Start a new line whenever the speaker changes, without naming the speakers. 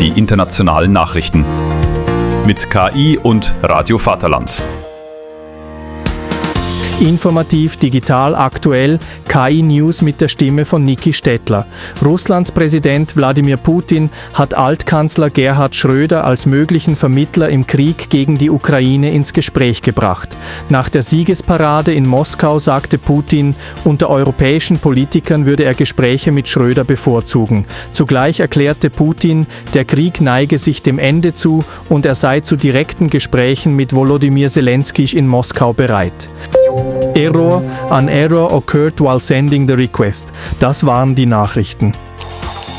die internationalen Nachrichten. Mit KI und Radio Vaterland.
Informativ, digital, aktuell, KI-News mit der Stimme von Niki Stettler. Russlands Präsident Wladimir Putin hat Altkanzler Gerhard Schröder als möglichen Vermittler im Krieg gegen die Ukraine ins Gespräch gebracht. Nach der Siegesparade in Moskau sagte Putin, unter europäischen Politikern würde er Gespräche mit Schröder bevorzugen. Zugleich erklärte Putin, der Krieg neige sich dem Ende zu und er sei zu direkten Gesprächen mit Volodymyr Zelensky in Moskau bereit. An error occurred while sending the request. Das waren die Nachrichten.